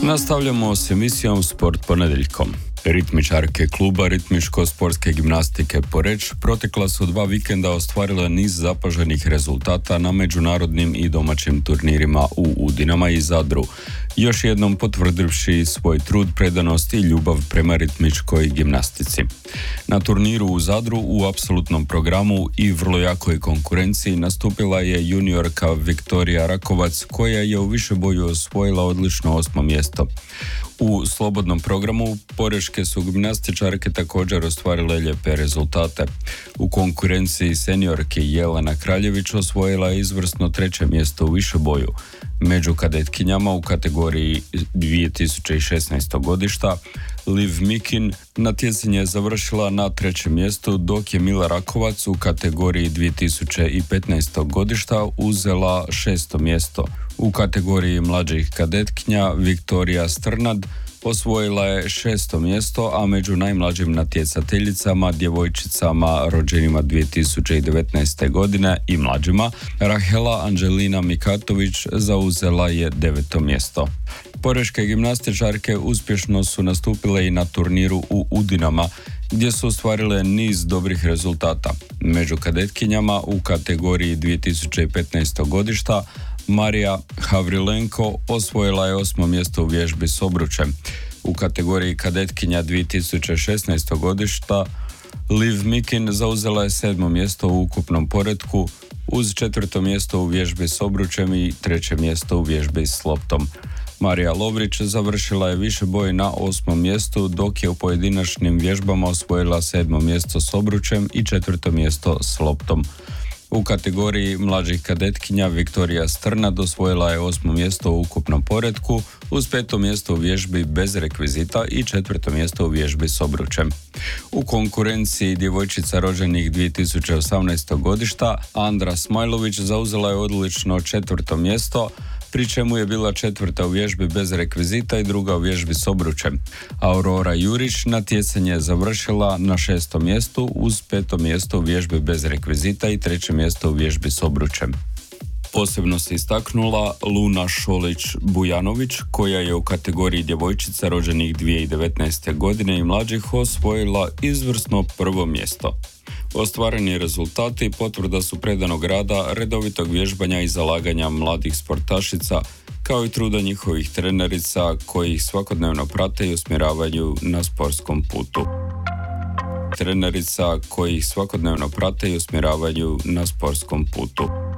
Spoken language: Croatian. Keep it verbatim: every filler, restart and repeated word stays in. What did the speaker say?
Nastavljamo s emisijom Sport ponedjeljkom. Ritmičarke kluba ritmiško-sportske gimnastike Poreč protekla su dva vikenda ostvarile niz zapaženih rezultata na međunarodnim i domaćim turnirima u Udinama i Zadru, još jednom potvrdivši svoj trud, predanost i ljubav prema ritmičkoj gimnastici. Na turniru u Zadru u apsolutnom programu i vrlo jakoj konkurenciji nastupila je juniorka Viktorija Rakovac, koja je u višeboju osvojila odlično osmo mjesto. U slobodnom programu porečke su gimnastičarke također ostvarile lijepe rezultate. U konkurenciji seniorki Jelena Kraljević osvojila je izvrsno treće mjesto u višeboju. Među kadetkinjama u kategoriji dvije tisuće šesnaestog godišta Liv Mikin natjecanje je završila na trećem mjestu, dok je Mila Rakovac u kategoriji dvije tisuće petnaestog godišta uzela šesto mjesto. U kategoriji mlađih kadetkinja Viktorija Strnad osvojila je šesto mjesto, a među najmlađim natjecateljicama, djevojčicama rođenima dvije tisuće devetnaeste. godine i mlađima, Rahela Anđelina Mikatović zauzela je deveto mjesto. Porečke gimnastičarke uspješno su nastupile i na turniru u Udinama, gdje su ostvarile niz dobrih rezultata. Među kadetkinjama u kategoriji dvije tisuće petnaestog. godišta Marija Havrilenko osvojila je osmo mjesto u vježbi s obručem. U kategoriji kadetkinja dvije tisuće šesnaestog. godišta Liv Mikin zauzela je sedmo mjesto u ukupnom poretku, uz četvrto mjesto u vježbi s obručem i treće mjesto u vježbi s loptom. Marija Lovrić završila je višeboj na osmom mjestu, dok je u pojedinačnim vježbama osvojila sedmo mjesto s obručem i četvrto mjesto s loptom. U kategoriji mlađih kadetkinja Viktorija Strnad osvojila je osmo mjesto u ukupnom poretku, uz peto mjesto u vježbi bez rekvizita i četvrto mjesto u vježbi s obručem. U konkurenciji djevojčica rođenih dvije tisuće osamnaestog. godišta Andra Smajlović zauzela je odlično četvrto mjesto, pri čemu je bila četvrta u vježbi bez rekvizita i druga u vježbi s obručem. Aurora Jurić natjecanje je završila na šestom mjestu, uz peto mjesto u vježbi bez rekvizita i treće mjesto u vježbi s obručem. Posebno se istaknula Luna Šolić-Bujanović, koja je u kategoriji djevojčica rođenih dvije tisuće devetnaeste. godine i mlađih osvojila izvrsno prvo mjesto. Ostvareni rezultati potvrda su predanog rada, redovitog vježbanja i zalaganja mladih sportašica, kao i truda njihovih trenerica koji ih svakodnevno prate i usmjeravaju na sportskom putu. Trenerica koji ih svakodnevno prate i usmjeravaju na sportskom putu.